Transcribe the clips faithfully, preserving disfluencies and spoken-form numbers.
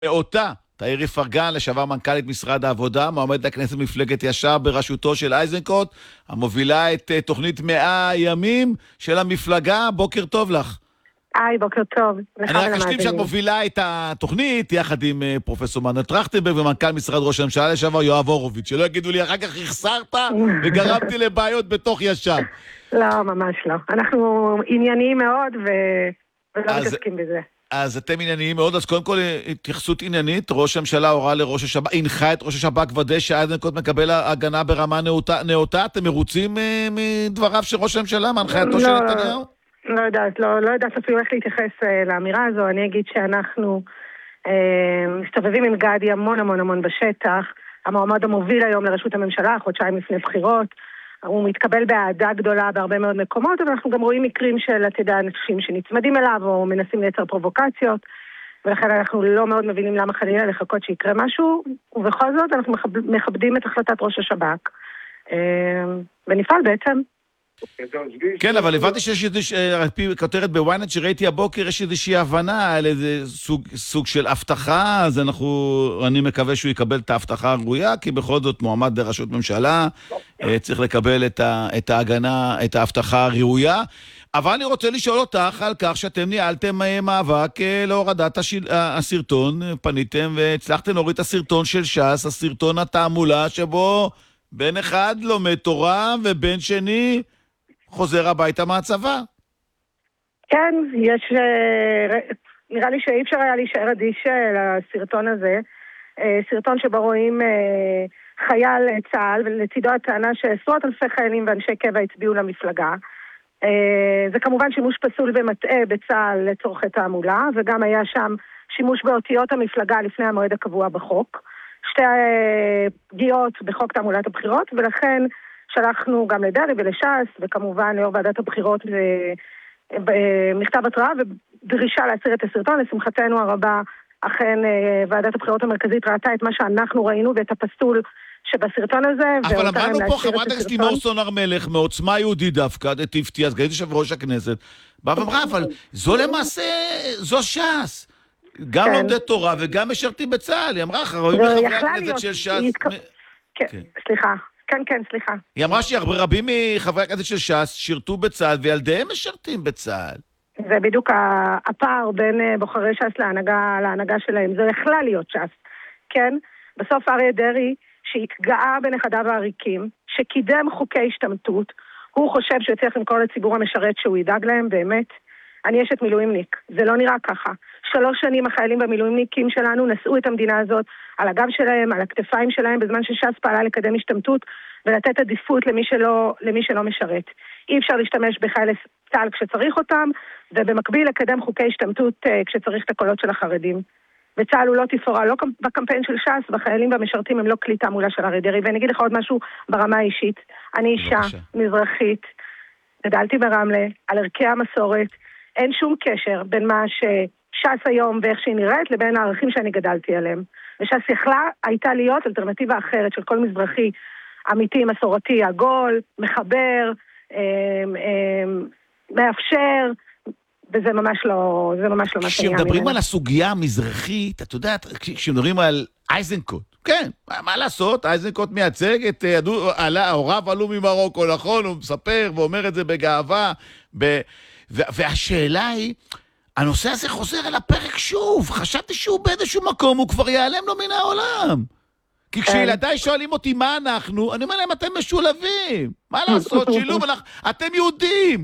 אותה, תאיר איפרגן, לשעבר מנכ"לית משרד העבודה, מועמדת לכנסת מפלגת ישר בראשותו של איזנקוט, המובילה את uh, תוכנית מאה הימים של המפלגה. בוקר טוב לך. היי, בוקר טוב. אני רק אשלים שאת מובילה את התוכנית, יחד עם uh, פרופסור מנואל טרכטנברג ומנכ"ל משרד ראש הממשלה לשעבר יואב הורוביץ, שלא יגידו לי אחר כך החסרת וגרמתי לבעיות בתוך ישר. לא, ממש לא. אנחנו ענייניים מאוד ו... ולא מתעסקים בזה. אז אתם ענייניים מאוד, אז קודם כל התייחסות עניינית, ראש הממשלה הורה לראש השב"כ, הנחה את ראש השב"כ ודא שאיזנקוט מקבל הגנה ברמה נאותה, נאותה. אתם מרוצים מדבריו של ראש הממשלה, מהנחייתו של נתניהו? לא יודעת, לא, לא יודעת אפילו איך להתייחס לאמירה הזו. אני אגיד שאנחנו אה, מסתובבים עם גדי המון המון המון בשטח, המועמד המוביל היום לראשות הממשלה, חודשיים לפני בחירות, הוא מתקבל באהדה גדולה בהרבה מאוד מקומות, אבל אנחנו גם רואים מקרים של עתידה אנשים שנצמדים אליו או מנסים לייצר פרובוקציות, ולכן אנחנו לא מאוד מבינים למה חלילה לחכות שיקרה משהו, ובכל זאת אנחנו מכבדים את החלטת ראש השב"כ, ונפעל בעצם. כן, אבל הבנתי שיש איזושהי, על פי כותרת בוויינט שראיתי הבוקר, יש איזושהי הבנה על איזה סוג, סוג של הבטחה, אז אנחנו, אני מקווה שהוא יקבל את ההבטחה הראויה, כי בכל זאת מועמד לראשות ממשלה, צריך לקבל את, ה, את ההגנה, את ההבטחה הראויה. אבל אני רוצה לשאול אותך על כך שאתם ניהלתם מאבק להורדת השיל, הסרטון, פניתם והצלחתם להוריד את הסרטון של ש"ס, הסרטון התעמולה שבו בן אחד לומד תורה ובן שני חוזר הביתה מהצבא. כן, יש, נראה לי שאי אפשר היה להישאר אדיש לסרטון הזה. סרטון שבו רואים חייל צה"ל, ולצידו הטענה שעשרות אלפי חיילים ואנשי קבע הצביעו למפלגה. זה כמובן שימוש פסול ומטעה בצה"ל לצורכי תעמולה, וגם היה שם שימוש באותיות המפלגה לפני המועד הקבוע בחוק. שתי פגיעות בחוק תעמולת הבחירות, ולכן שלחנו גם לדרי ולש"ס, וכמובן ליו"ר ועדת הבחירות במכתב התראה ודרישה להסיר את הסרטון. לשמחתנו הרבה, אכן ועדת הבחירות המרכזית ראתה את מה שאנחנו ראינו ואת הפסול שבסרטון הזה. אבל אמרנו פה חברת הכנסת לימור סון הר מלך מעוצמה יהודית דווקא, תפתיע, אז גאית יושב ראש הכנסת, באה ואמרה, אבל זו למעשה, זו ש"ס. גם כן. לומדי תורה וגם משרתים בצה"ל. היא אמרה, רואים לחברי הכנסת של ש"ס... יתק... כן, כן. סליחה. כן, כן, סליחה. היא אמרה שרבים מחברי הכנסת של ש"ס שירתו בצה"ל, וילדיהם משרתים בצה"ל. זה בדיוק הפער בין בוחרי ש"ס להנהגה, להנהגה שלהם. זה יכלה להיות ש"ס. כן? בסוף אריה דרעי, שהתגאה בנכדיו העריקים, שקידם חוקי השתמטות, הוא חושב שהוא צריך למכור לציבור המשרת שהוא ידאג להם, באמת. אני אשת מילואימניק. זה לא נראה ככה. שלוש שנים החיילים במילואימניקים שלנו נשאו את המדינה הזאת על הגב שלהם, על הכתפיים שלהם, בזמן שש"ס פעלה לקדם השתמטות ולתת עדיפות למי שלא, למי שלא משרת. אי אפשר להשתמש בחיילי צה"ל כשצריך אותם, ובמקביל לקדם חוקי השתמטות כשצריך את הקולות של החרדים. וצה"ל הוא לא תפאורה, לא בקמפיין של ש"ס, והחיילים והמשרתים הם לא כלי תעמולה של אריה דרעי. ואני אגיד לך עוד משהו ברמה האישית. אני אישה מזרחית, גדלתי ברמלה, על ערכי המסורת. אין שום קשר בין מה שש"ס היום ואיך שהיא נראית לבין הערכים שאני גדלתי עליהם. וש"ס יכלה הייתה להיות אלטרנטיבה אחרת של כל מזרחי אמיתי, מסורתי, עגול, מחבר, אה, אה, מאפשר, וזה ממש לא, זה ממש לא מה שאני אאמין. כשמדברים על הסוגיה המזרחית, את יודעת, כשמדברים על איזנקוט, כן, מה, מה לעשות? איזנקוט מייצג את ההוריו עלו ממרוקו, נכון? הוא מספר ואומר את זה בגאווה, ב... והשאלה היא, הנושא הזה חוזר על הפרק שוב. חשבתי שהוא באיזשהו מקום, הוא כבר ייעלם לו מן העולם. כי כשילדיי שואלים אותי מה אנחנו, אני אומר להם, אתם משולבים. מה לעשות? שילוב, אתם יהודים.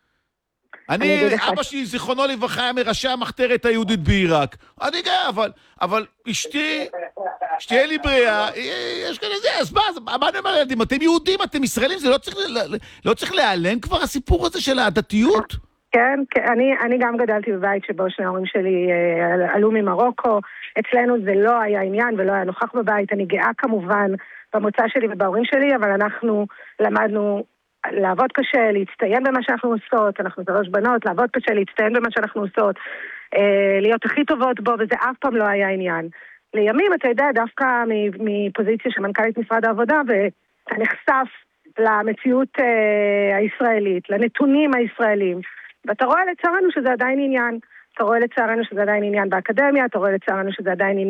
אני, אבא שלי, זיכרונו לברכה, היה מראשי המחתרת היהודית בעיראק. אני גאה, אבל, אבל אשתי, שתהיה לי בריאה, יש כאלה זה, אז מה, מה אני אומר לילדים? אתם יהודים, אתם ישראלים, זה לא צריך, לא צריך להיעלם כבר הסיפור הזה של הדתיות? כן, כן, אני, אני גם גדלתי בבית שבו שני ההורים שלי אה, עלו ממרוקו. אצלנו זה לא היה עניין ולא היה נוכח בבית. אני גאה כמובן במוצא שלי ובהורים שלי, אבל אנחנו למדנו לעבוד קשה, להצטיין במה שאנחנו עושות. אנחנו שלוש בנות, לעבוד קשה, להצטיין במה שאנחנו עושות, אה, להיות הכי טובות בו, וזה אף פעם לא היה עניין. לימים, אתה יודע, דווקא מפוזיציה של מנכ"לית משרד העבודה, ואתה נחשף למציאות אה, הישראלית, לנתונים הישראלים, ואתה רואה לצערנו שזה עדיין עניין. אתה רואה לצערנו שזה עדיין עניין באקדמיה, אתה רואה לצערנו שזה עדיין עניין